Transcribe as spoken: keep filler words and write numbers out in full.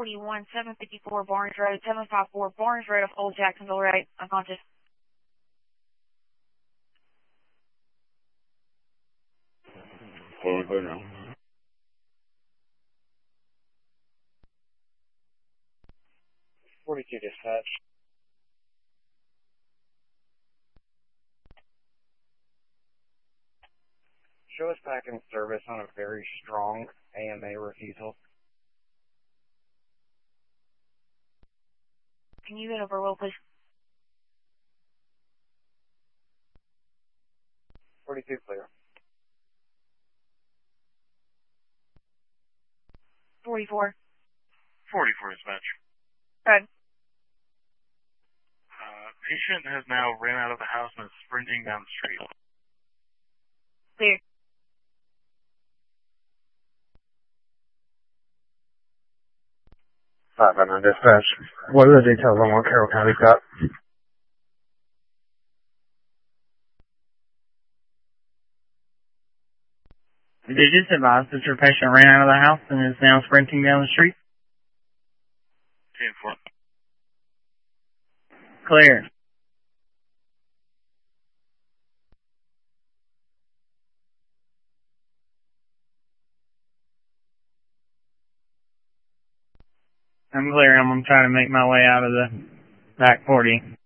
forty-one, seven fifty-four Barnes Road, seven five four Barnes Road of Old Jacksonville, right? Unconscious. Clear, clear now. forty-two dispatch. Show us back in service on a very strong A M A refusal. Can you get over roll, please? forty-two clear. forty-four. forty-four dispatch. Good. Uh, patient has now ran out of the house and is sprinting down the street. Clear. five nine dispatch. What are the details on what Carroll County's got? Did you just advise that your patient ran out of the house and is now sprinting down the street? ten four. Clear. I'm clear. I'm going to try to make my way out of the back forty.